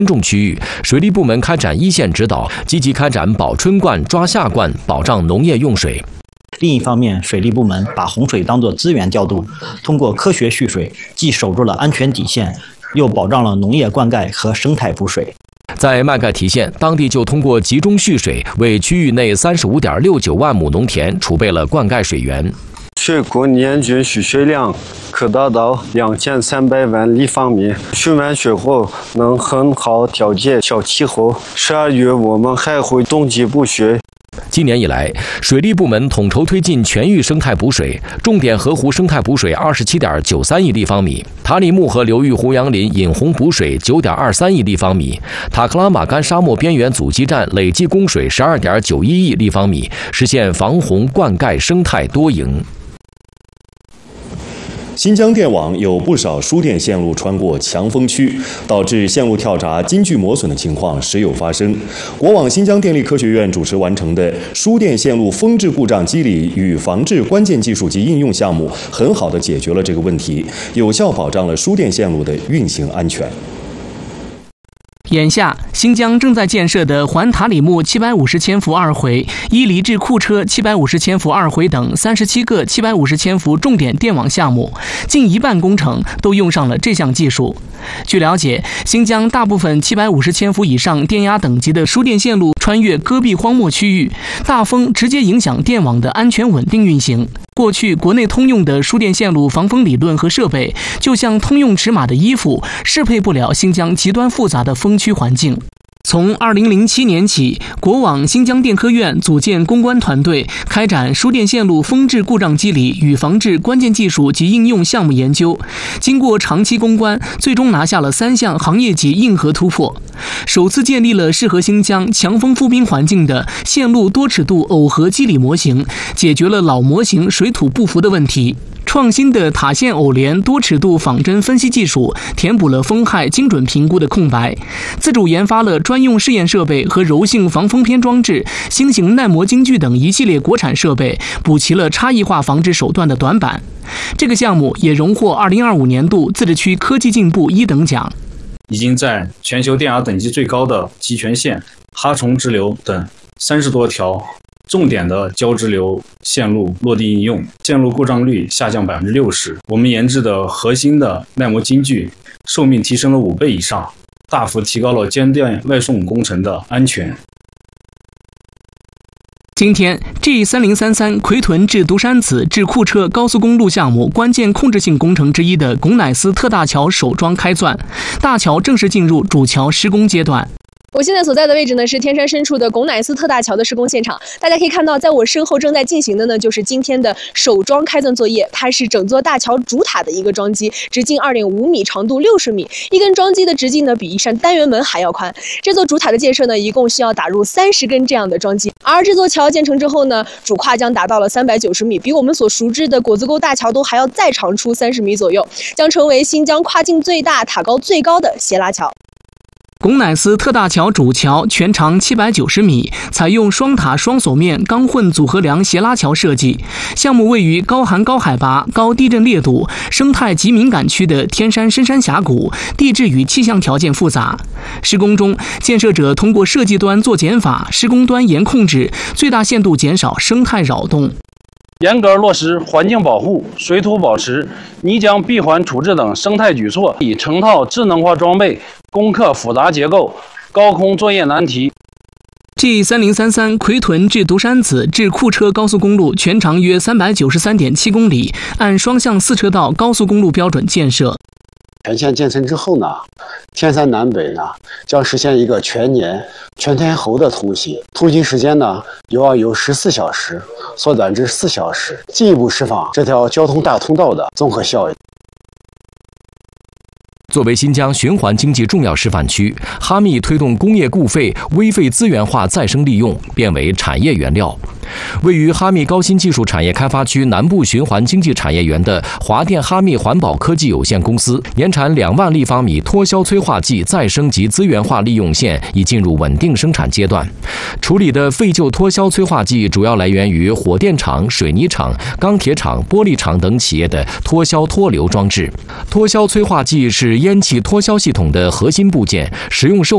重区域，水利部门开展一线指导，积极开展保春灌、抓夏灌，保障农业用水。 另一方面，水利部门把洪水当作资源调度，通过科学蓄水，既守住了安全底线，又保障了农业灌溉和生态补水。 在麦盖提县，当地就通过集中蓄水，为区域内35.69万亩农田储备了灌溉水源。 水库年均蓄水量可达到2300万立方米。蓄完水后能很好调节小气候。12月我们还会冬季补水。 今年以来，水利部门统筹推进全域生态补水，重点河湖生态补水27.93亿立方米，塔里木河流域胡杨林引洪补水9.23亿立方米，塔克拉玛干沙漠边缘阻击站累计供水12.91亿立方米，实现防洪灌溉生态多赢。 新疆电网有不少输电线路穿过强风区，导致线路跳闸、筋距磨损的情况时有发生。国网新疆电力科学院主持完成的输电线路风致故障机理与防治关键技术及应用项目，很好地解决了这个问题，有效保障了输电线路的运行安全。 眼下，新疆正在建设的环塔里木750千伏2回、伊犁至库车750千伏2回等37个750千伏重点电网项目，近一半工程都用上了这项技术。据了解，新疆大部分750千伏以上电压等级的输电线路穿越戈壁荒漠区域，大风直接影响电网的安全稳定运行。过去国内通用的输电线路防风理论和设备，就像通用尺码的衣服，适配不了新疆极端复杂的风区环境。从2007年起，国网新疆电科院组建攻关团队，开展输电线路风致故障机理与防治关键技术及应用项目研究。经过长期攻关，最终拿下了3项行业级硬核突破，首次建立了适合新疆强风覆冰环境的线路多尺度耦合机理模型，解决了老模型水土不服的问题。创新的塔线偶联多尺度仿真分析技术填补了风害精准评估的空白，自主研发了专用试验设备和柔性防风偏装置、新型耐磨京剧等一系列国产设备，补齐了差异化防治手段的短板。这个项目也荣获2025年度自治区科技进步1等奖。 已经在全球电压等级最高的集权线、哈崇支流等30多条重点的交支流线路落地应用，线路故障率下降60%。我们研制的核心的耐磨京剧寿命提升了5倍以上，大幅提高了间电外送工程的安全。 今天 G3033 奎屯至独山子至库车高速公路项目关键控制性工程之一的拱乃斯特大桥首桩开钻，大桥正式进入主桥施工阶段。 我现在所在的位置呢，是天山深处的拱乃斯特大桥的施工现场。大家可以看到，在我身后正在进行的呢，就是今天的首桩开钻作业。它是整座大桥主塔的一个桩基，直径2.5米，长度60米。一根桩基的直径呢，比一扇单元门还要宽。这座主塔的建设呢，一共需要打入30根这样的桩基。而这座桥建成之后呢，主跨将达到了390米，比我们所熟知的果子沟大桥都还要再长出30米左右，将成为新疆跨境最大、塔高最高的斜拉桥。 拱乃斯特大桥主桥全长790米，采用双塔双锁面钢混组合梁斜拉桥设计。项目位于高寒高海拔、高地震烈度、生态极敏感区的天山深山峡谷，地质与气象条件复杂。施工中，建设者通过设计端做减法，施工端严控制，最大限度减少生态扰动。 严格落实环境保护、水土保持、泥浆闭环处置等生态举措，以成套智能化装备攻克复杂结构、高空作业难题。 G3033 奎屯至独山子至库车高速公路全长约393.7公里，按双向4车道高速公路标准建设。 全线建成之后呢，天山南北呢将实现一个全年全天候的通行，通行时间呢要由14小时缩短至4小时，进一步释放这条交通大通道的综合效益。 作为新疆循环经济重要示范区，哈密推动工业固废、危废资源化再生利用，变为产业原料。位于哈密高新技术产业开发区南部循环经济产业园的华电哈密环保科技有限公司，年产2万立方米脱硝催化剂再生及资源化利用线已进入稳定生产阶段。处理的废旧脱硝催化剂主要来源于火电厂、水泥厂、钢铁厂、玻璃厂等企业的脱硝脱硫装置。脱硝催化剂是烟气脱硝系统的核心部件，使用寿